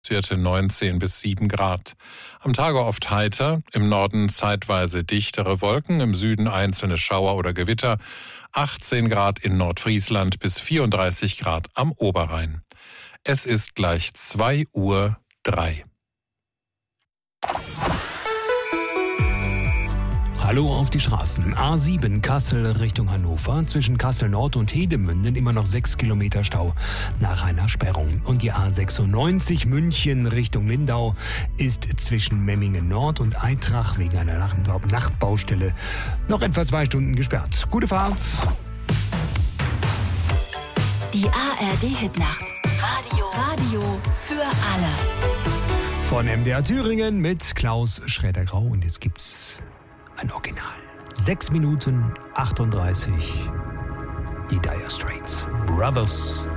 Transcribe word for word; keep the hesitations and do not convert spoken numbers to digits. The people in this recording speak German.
Werte neunzehn bis sieben Grad. Am Tage oft heiter, im Norden zeitweise dichtere Wolken, im Süden einzelne Schauer oder Gewitter, achtzehn Grad in Nordfriesland bis vierunddreißig Grad am Oberrhein. Es ist gleich zwei Uhr drei. Hallo auf die Straßen. A sieben Kassel Richtung Hannover. Zwischen Kassel Nord und Hedemünden immer noch sechs Kilometer Stau nach einer Sperrung. Und die A sechsundneunzig München Richtung Lindau ist zwischen Memmingen Nord und Eintrach wegen einer Nacht- Nachtbaustelle noch etwa zwei Stunden gesperrt. Gute Fahrt. Die A R D-Hitnacht. Radio. Radio für alle. Von M D R Thüringen mit Klaus Schräder-Grau. Und jetzt gibt's ein Original. sechs Minuten achtunddreißig. Die Dire Straits. Brothers.